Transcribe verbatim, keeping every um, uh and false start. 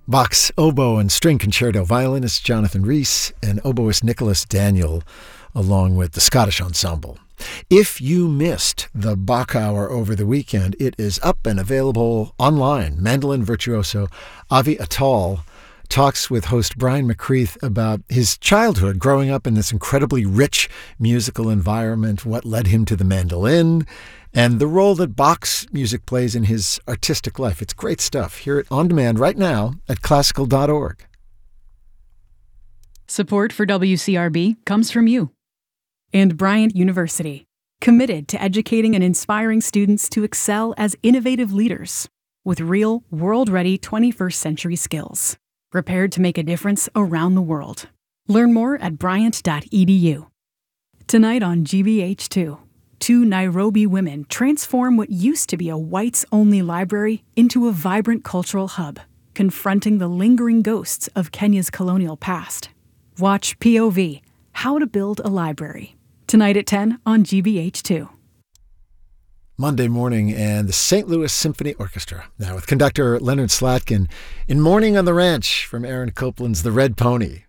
Bach's oboe and string concerto, violinist Jonathan Rhys and oboist Nicholas Daniel, along with the Scottish Ensemble. If you missed the Bach Hour over the weekend, it is up and available online. Mandolin virtuoso Avi Atal talks with host Brian McCreath about his childhood growing up in this incredibly rich musical environment, what led him to the mandolin, and the role that Bach's music plays in his artistic life. It's great stuff. Hear it on demand right now at classical dot org. Support for W C R B comes from you. And Bryant University, committed to educating and inspiring students to excel as innovative leaders with real, world-ready twenty-first century skills, prepared to make a difference around the world. Learn more at bryant dot e d u. Tonight on G B H two, two Nairobi women transform what used to be a whites-only library into a vibrant cultural hub, confronting the lingering ghosts of Kenya's colonial past. Watch P O V, How to Build a Library, tonight at ten on G B H two. Monday morning, and the Saint Louis Symphony Orchestra. Now with conductor Leonard Slatkin in Morning on the Ranch from Aaron Copland's The Red Pony.